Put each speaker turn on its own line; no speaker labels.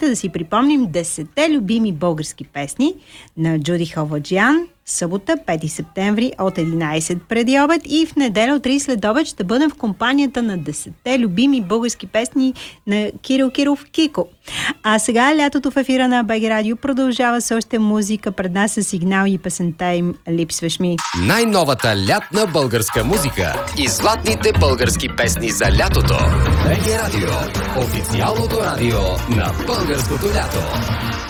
да си припомним 10-те любими български песни на Джуди Халваджиян. Събота, 5 септември от 11 преди обед и в неделя от 3 след обед ще бъдем в компанията на 10-те любими български песни на Кирил Киров Кико. А сега лятото в ефира на БГ Радио продължава с още музика. Пред нас е Сигнал и песента им "Липсваш ми".
Най-новата лятна българска музика и златните български песни за лятото. БГ Радио, официалното радио на българското лято.